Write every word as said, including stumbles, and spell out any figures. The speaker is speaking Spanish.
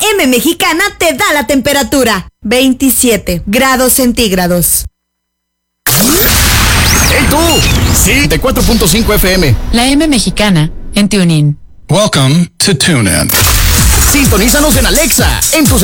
M Mexicana te da la temperatura. veintisiete grados centígrados. ¡Hey tú! Sí, de cuatro punto cinco F M. La M Mexicana en TuneIn. Welcome to TuneIn. Sintonízanos en Alexa, en tus